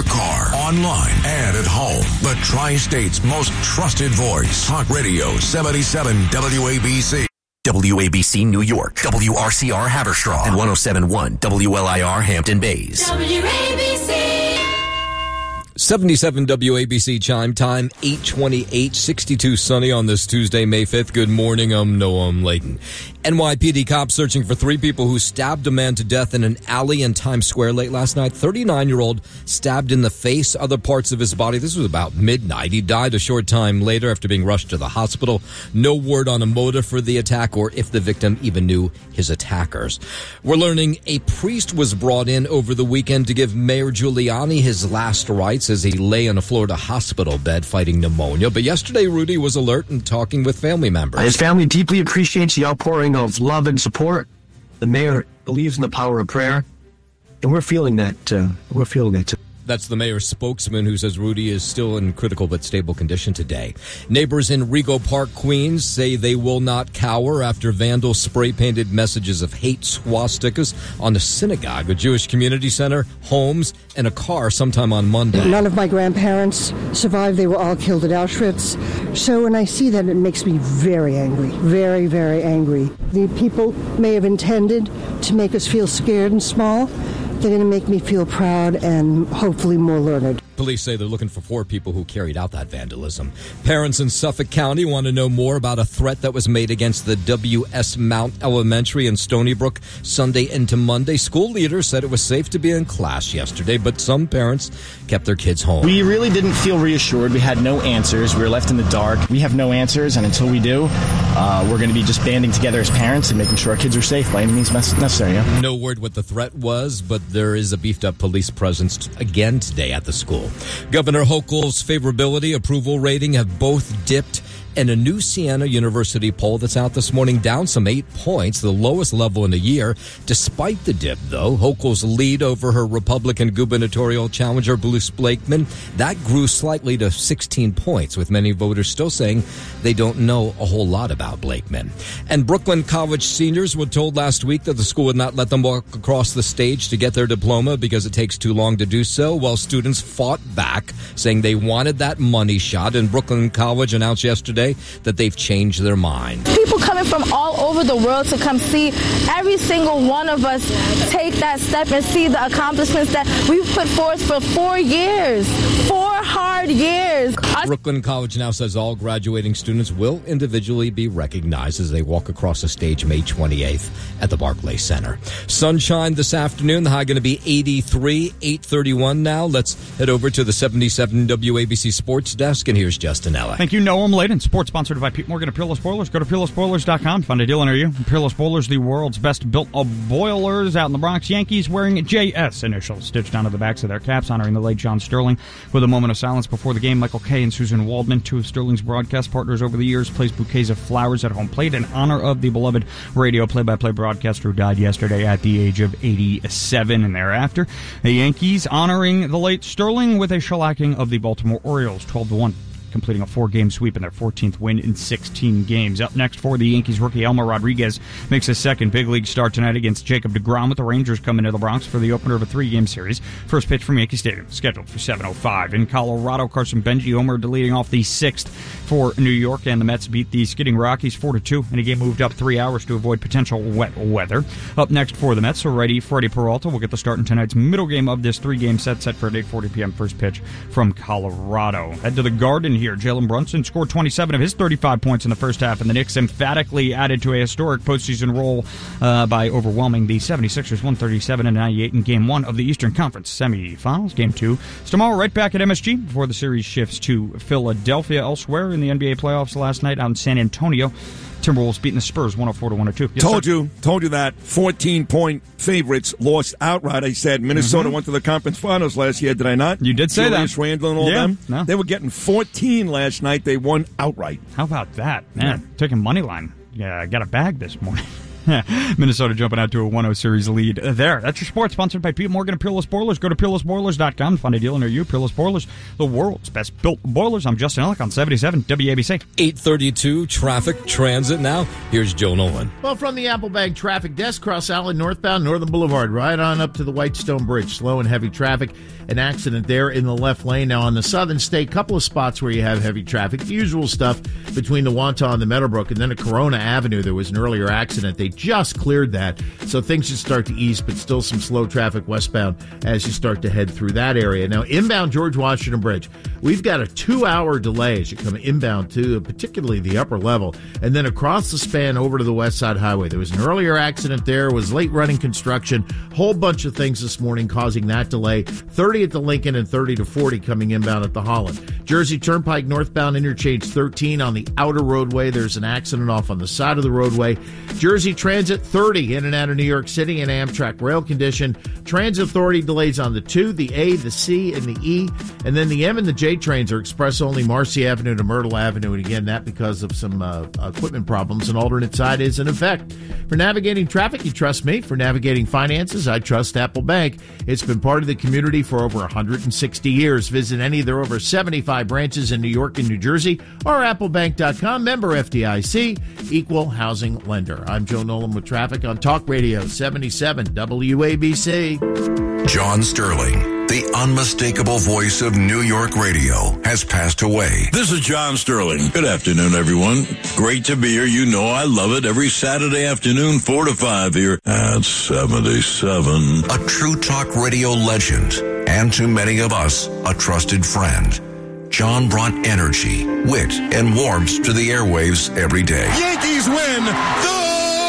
your car, online, and at home. The Tri-State's most trusted voice. Talk Radio 77 WABC. WABC New York, WRCR Haverstraw, and 107.1 WLIR Hampton Bays. WABC. 77 WABC chime time, 8:28, 62 sunny on this Tuesday, May 5th. Good morning, I'm Noam Layton. NYPD cops searching for three people who stabbed a man to death in an alley in Times Square late last night. 39-year-old stabbed in the face, other parts of his body. This was about midnight. He died a short time later after being rushed to the hospital. No word on a motive for the attack or if the victim even knew his attackers. We're learning a priest was brought in over the weekend to give Mayor Giuliani his last rites as he lay in a Florida hospital bed fighting pneumonia. But yesterday, Rudy was alert and talking with family members. His family deeply appreciates the outpouring of love and support. The mayor believes in the power of prayer, and we're feeling that. Too. That's the mayor's spokesman who says Rudy is still in critical but stable condition today. Neighbors in Rego Park, Queens say they will not cower after vandals spray-painted messages of hate swastikas on the synagogue, a Jewish community center, homes, and a car sometime on Monday. None of my grandparents survived. They were all killed at Auschwitz. So when I see that, it makes me very angry, very, very angry. The people may have intended to make us feel scared and small. They're going to make me feel proud and hopefully more learned. Police say they're looking for 4 people who carried out that vandalism. Parents in Suffolk County want to know more about a threat that was made against the W.S. Mount Elementary in Stony Brook Sunday into Monday. School leaders said it was safe to be in class yesterday, but some parents kept their kids home. We really didn't feel reassured. We had no answers. We were left in the dark. We have no answers, and until we do, we're going to be just banding together as parents and making sure our kids are safe by any means necessary. Yeah? No word what the threat was, but there is a beefed-up police presence again today at the school. Governor Hochul's favorability approval rating have both dipped, and a new Siena University poll that's out this morning down some 8 points, the lowest level in a year. Despite the dip, though, Hochul's lead over her Republican gubernatorial challenger, Bruce Blakeman, that grew slightly to 16 points, with many voters still saying they don't know a whole lot about Blakeman. And Brooklyn College seniors were told last week that the school would not let them walk across the stage to get their diploma because it takes too long to do so, while students fought back, saying they wanted that money shot. And Brooklyn College announced yesterday that they've changed their mind. People coming from all over the world to come see every single one of us take that step and see the accomplishments that we've put forth for 4 years. 4 hard years. Brooklyn College now says all graduating students will individually be recognized as they walk across the stage May 28th at the Barclays Center. Sunshine this afternoon. The high going to be 83, 8:31 now. Let's head over to the 77 WABC Sports Desk, and here's Justin Ella. Thank you, Noam Layton. Sports sponsored by Pete Morgan of Peerless Boilers. Go to PeerlessBoilers.com. Find a deal near you. Peerless Boilers, the world's best built of boilers out in the Bronx. Yankees wearing JS initials stitched onto the backs of their caps, honoring the late John Sterling. With a moment of silence before the game, Michael Kay and Susan Waldman, 2 of Sterling's broadcast partners over the years, placed bouquets of flowers at home plate in honor of the beloved radio play-by-play broadcaster who died yesterday at the age of 87. And thereafter, the Yankees honoring the late Sterling with a shellacking of the Baltimore Orioles, 12-1. Completing a 4-game sweep in their 14th win in 16 games. Up next for the Yankees, rookie Elmer Rodriguez makes his second big league start tonight against Jacob deGrom, with the Rangers coming to the Bronx for the opener of a 3-game series. First pitch from Yankee Stadium, scheduled for 7:05. In Colorado, Carson Benji homered, leading off the 6th for New York, and the Mets beat the skidding Rockies 4-2 in a game moved up 3 hours to avoid potential wet weather. Up next for the Mets, righty Freddie Peralta will get the start in tonight's middle game of this 3-game set for an 8:40 p.m. first pitch from Colorado. Head to the Garden here. Jalen Brunson scored 27 of his 35 points in the first half, and the Knicks emphatically added to a historic postseason roll by overwhelming the 76ers 137-98 in Game 1 of the Eastern Conference semifinals. Game 2 is tomorrow, right back at MSG before the series shifts to Philadelphia. Elsewhere in the NBA playoffs last night out in San Antonio, Timberwolves beating the Spurs 104-102. Yes, told you that 14-point favorites lost outright. I said Minnesota went to the conference finals last year. Did I not? You did say Julius that. Randle and all them. No. They were getting 14 last night. They won outright. How about that, man? Taking money line. Yeah, I got a bag this morning. Minnesota jumping out to a 1-0 series lead there. That's your sports, sponsored by Pete Morgan and Peerless Boilers. Go to PeerlessBoilers.com to find a deal near you. Peerless Boilers, the world's best built boilers. I'm Justin Ellick on 77 WABC. 8:32 traffic transit now. Here's Joe Nolan. Well, from the Applebank traffic desk, Cross Alley northbound, Northern Boulevard, right on up to the Whitestone Bridge. Slow and heavy traffic. An accident there in the left lane. Now on the Southern State, couple of spots where you have heavy traffic. The usual stuff between the Wantagh and the Meadowbrook, and then at Corona Avenue, there was an earlier accident. They just cleared that, so things should start to ease, but still some slow traffic westbound as you start to head through that area. Now, inbound George Washington Bridge, we've got a 2-hour delay as you come inbound to particularly the upper level, and then across the span over to the West Side Highway. There was an earlier accident there, was late running construction, whole bunch of things this morning causing that delay. 30 at the Lincoln and 30 to 40 coming inbound at the Holland. Jersey Turnpike northbound interchange 13 on the outer roadway. There's an accident off on the side of the roadway. Jersey Transit 30 in and out of New York City in Amtrak rail condition. Transit Authority delays on the 2, the A, the C, and the E. And then the M and the J trains are express only Marcy Avenue to Myrtle Avenue. And again, that because of some equipment problems. An alternate side is in effect. For navigating traffic, you trust me. For navigating finances, I trust Applebank. It's been part of the community for over 160 years. Visit any of their over 75 branches in New York and New Jersey or applebank.com. Member FDIC, equal housing lender. I'm Joe Nolan with traffic on Talk Radio 77 WABC. John Sterling, the unmistakable voice of New York radio, has passed away. This is John Sterling. Good afternoon, everyone. Great to be here. You know I love it. Every Saturday afternoon, 4 to 5 here at 77. A true talk radio legend, and to many of us, a trusted friend. John brought energy, wit, and warmth to the airwaves every day. Yankees win! The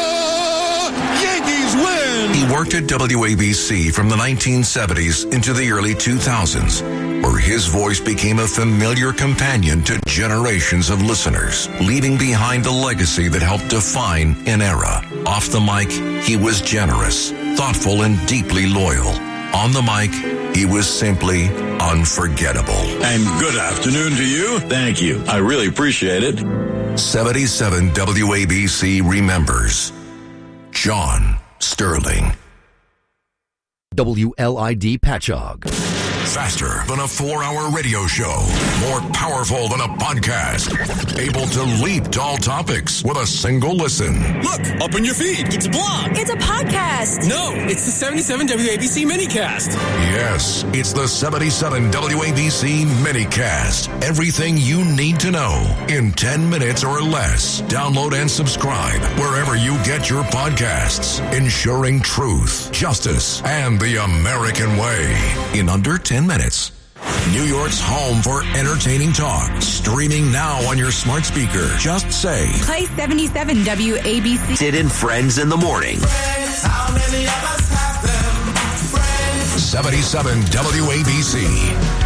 Yankees win! He worked at WABC from the 1970s into the early 2000s, where his voice became a familiar companion to generations of listeners, leaving behind a legacy that helped define an era. Off the mic, he was generous, thoughtful, and deeply loyal. On the mic, he was simply unforgettable. And good afternoon to you. Thank you. I really appreciate it. 77 WABC remembers John Sterling. WLID Patchogue. Faster than a 4-hour radio show. More powerful than a podcast. Able to leap to all topics with a single listen. Look, open your feed. It's a blog. It's a podcast. No, it's the 77 WABC minicast. Yes, it's the 77 WABC minicast. Everything you need to know in 10 minutes or less. Download and subscribe wherever you get your podcasts. Ensuring truth, justice, and the American way in under 10 minutes. New York's home for entertaining talk. Streaming now on your smart speaker. Just say, play 77 WABC. Sid and Friends in the morning. Friends, how many of us have them? Friends. 77 WABC.